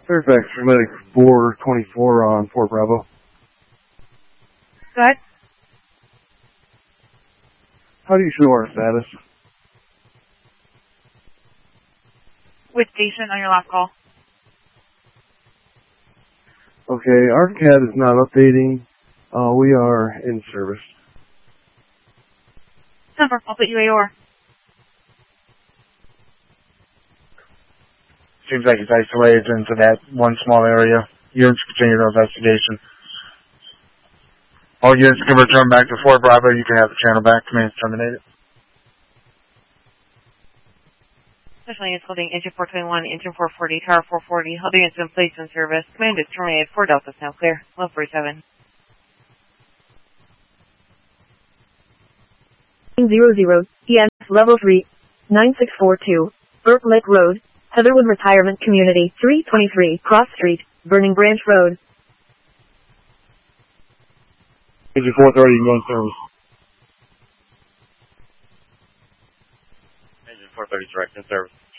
Fairfax Medic 424 on Fort Bravo. Go ahead. How do you show our status? With Jason on your last call. Okay, our CAD is not updating. We are in service. Number, I'll put you AOR. Seems like it's isolated into that one small area. Units continue their investigation. All units can return back to Fort Bravo. You can have the channel back. Command terminated. Special units holding engine 421, engine 440, tower 440. All units in place in service. Command is terminated. 4 Delta's now clear. 147. 00, EMS level 3, 9642, Burtlet Road, Heatherwood Retirement Community, 323, Cross Street, Burning Branch Road. Engine 430, you can go in service. Engine 430 direct in service.